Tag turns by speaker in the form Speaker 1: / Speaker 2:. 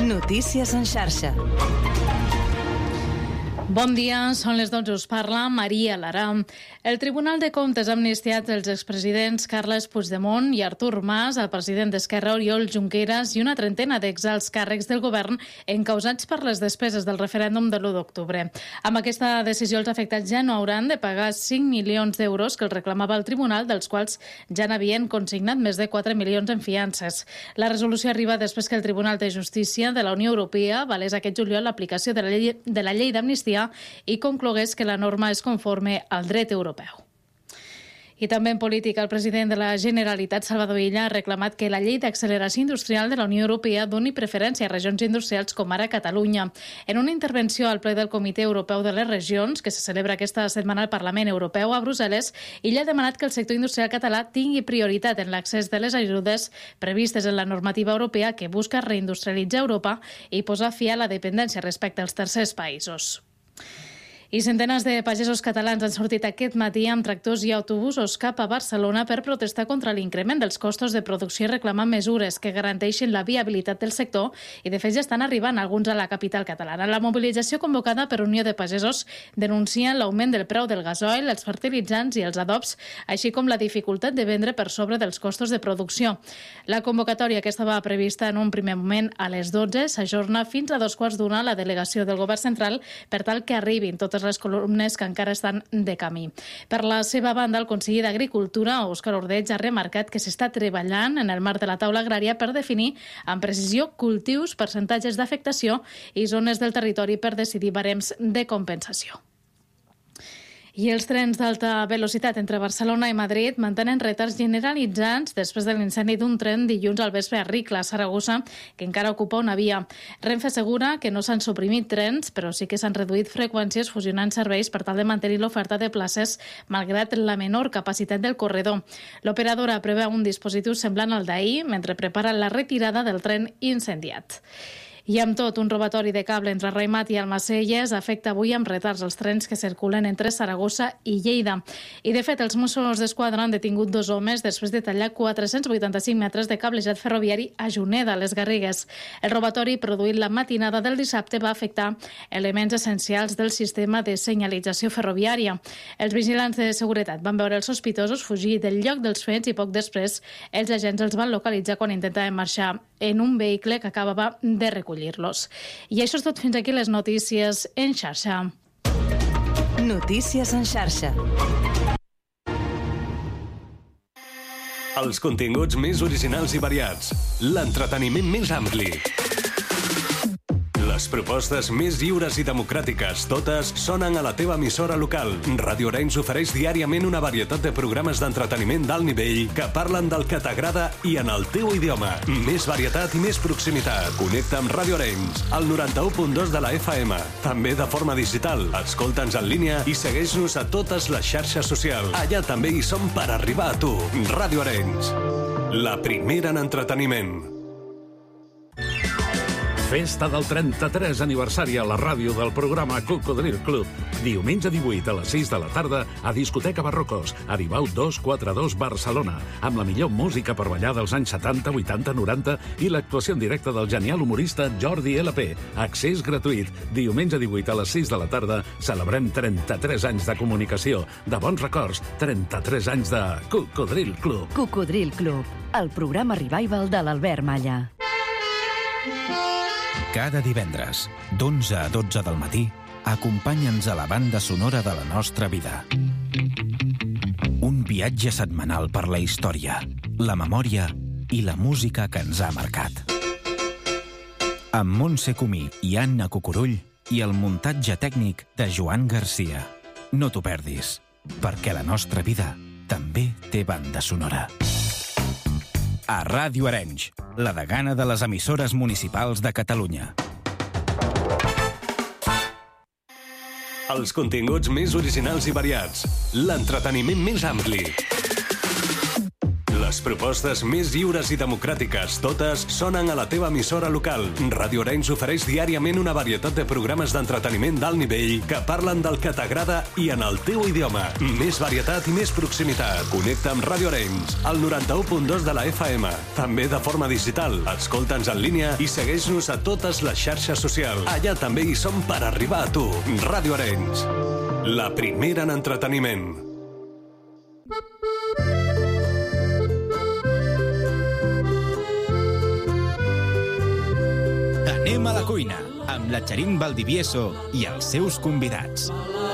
Speaker 1: Notícies en xarxa.
Speaker 2: Bon dia, són les 12, us parla Maria Lara. El Tribunal de Comptes ha amnistiat els expresidents Carles Puigdemont i Artur Mas, el president d'Esquerra Oriol Junqueras i una trentena d'exalts càrrecs del govern encausats per les despeses del referèndum de l'1 d'octubre. Amb aquesta decisió els afectats ja no hauran de pagar 5 milions d'euros que els reclamava el Tribunal, dels quals ja n'havien consignat més de 4 milions en fiances. La resolució arriba després que el Tribunal de Justícia de la Unió Europea valés aquest juliol l'aplicació de la llei d'amnistia i conclogués que la norma és conforme al dret europeu. I també en política, el president de la Generalitat, Salvador Illa, ha reclamat que la llei d'acceleració industrial de la Unió Europea doni preferència a regions industrials com ara Catalunya. En una intervenció al ple del Comitè Europeu de les Regions, que se celebra aquesta setmana al Parlament Europeu a Brussel·les, Illa ha demanat que el sector industrial català tingui prioritat en l'accés de les ajudes previstes en la normativa europea que busca reindustrialitzar Europa i posar fi a la dependència respecte als tercers països. I centenars de pagesos catalans han sortit aquest matí amb tractors i autobusos cap a Barcelona per protestar contra l'increment dels costos de producció i reclamar mesures que garanteixin la viabilitat del sector i de fet ja estan arribant alguns a la capital catalana. La mobilització convocada per Unió de Pagesos denuncia l'augment del preu del gasoil, els fertilitzants i els adobs, així com la dificultat de vendre per sobre dels costos de producció. La convocatòria, que estava prevista en un primer moment a les 12, s'ajorna fins a 2:15 a la delegació del Govern Central per tal que arribin totes les columnes que encara estan de camí. Per la seva banda, el conseller d'Agricultura, Òscar Ordeig, ha remarcat que s'està treballant en el marc de la taula agrària per definir amb precisió cultius, percentatges d'afectació i zones del territori per decidir barems de compensació. I els trens d'alta velocitat entre Barcelona i Madrid mantenen retards generalitzats després de l'incendi d'un tren dilluns al vespre a Ricla, a Saragossa, que encara ocupa una via. Renfe assegura que no s'han suprimit trens, però sí que s'han reduït freqüències fusionant serveis per tal de mantenir l'oferta de places malgrat la menor capacitat del corredor. L'operadora preveu un dispositiu semblant al d'ahir mentre prepara la retirada del tren incendiat. I amb tot, un robatori de cable entre Raimat i Almacelles afecta avui amb retards els trens que circulen entre Saragossa i Lleida. I, de fet, els Mossos d'Esquadra han detingut 2 homes després de tallar 485 metres de cablejat ferroviari a Juneda, a les Garrigues. El robatori, produït la matinada del dissabte, va afectar elements essencials del sistema de senyalització ferroviària. Els vigilants de seguretat van veure els sospitosos fugir del lloc dels fets i poc després els agents els van localitzar quan intentaven marxar en un vehicle que acabava de recollir-los. I això és tot, fins aquí les notícies en xarxa.
Speaker 1: Notícies en xarxa.
Speaker 3: Els continguts més originals i variats. L'entreteniment més ampli. Les propostes més lliures i democràtiques, totes sonen a la teva emissora local. Ràdio Arenys ofereix diàriament una varietat de programes d'entreteniment d'alt nivell que parlen del que t'agrada i en el teu idioma. Més varietat i més proximitat. Connecta amb Ràdio Arenys, al 91.2 de la FM. També de forma digital. Escolta'ns en línia i segueix-nos a totes les xarxes socials. Allà també hi som per arribar a tu. Ràdio Arenys, la primera en entreteniment.
Speaker 4: Festa del 33 aniversari a la ràdio del programa Cocodril Club. Diumenge 18 a les 6 de la tarda a Discoteca Barrocos, Aribau 242 Barcelona, amb la millor música per ballar dels anys 70, 80, 90 i l'actuació en directe del genial humorista Jordi LP. Accés gratuït. Diumenge 18 a les 6 de la tarda celebrem 33 anys de comunicació, de bons records, 33 anys de Cocodril Club.
Speaker 5: Cocodril Club, el programa revival de l'Albert Malla.
Speaker 6: Cada divendres, d'11 a 12 del matí, acompanya'ns a la banda sonora de la nostra vida. Un viatge setmanal per la història, la memòria i la música que ens ha marcat. Amb Montse Comí i Anna Cucurull i el muntatge tècnic de Joan Garcia. No t'ho perdis, perquè la nostra vida també té banda sonora. A Ràdio Arenys, la degana de les emissores municipals de Catalunya.
Speaker 3: Els continguts més originals i variats. L'entreteniment més ampli. Les propostes més lliures i democràtiques, totes, sonen a la teva emissora local. Ràdio Arenys ofereix diàriament una varietat de programes d'entreteniment d'alt nivell que parlen del que t'agrada i en el teu idioma. Més varietat i més proximitat. Connecta amb Ràdio Arenys, al 91.2 de la FM. També de forma digital. Escolta'ns en línia i segueix-nos a totes les xarxes socials. Allà també hi som per arribar a tu. Ràdio Arenys, la primera en entreteniment.
Speaker 6: Anem a la cuina, amb la Txarín Valdivieso i els seus convidats.